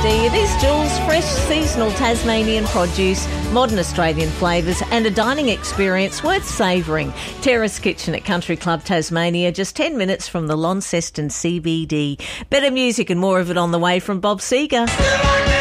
CBD. It is Jules, fresh seasonal Tasmanian produce, modern Australian flavours and a dining experience worth savouring. Terrace Kitchen at Country Club Tasmania, just 10 minutes from the Launceston CBD. Better music and more of it on the way from Bob Seger.